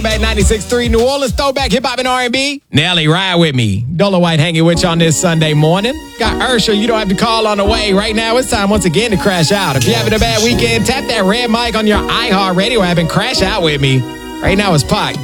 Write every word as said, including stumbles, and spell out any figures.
Back ninety-six point three New Orleans throwback hip hop and R and B. Nelly, ride with me. Dola White hanging with you on this Sunday morning. Got Ursha, you don't have to call on the way. Right now, it's time once again to crash out. If you're having a bad weekend, tap that red mic on your iHeartRadio app and crash out with me. Right now, it's Pac.